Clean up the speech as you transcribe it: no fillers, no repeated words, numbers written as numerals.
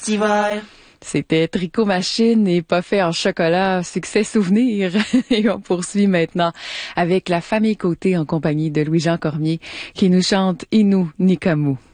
d'hiver. C'était Tricot Machine et Pas fait en chocolat, succès souvenir. Et on poursuit maintenant avec la famille Côté en compagnie de Louis-Jean Cormier qui nous chante Inou Nikamu.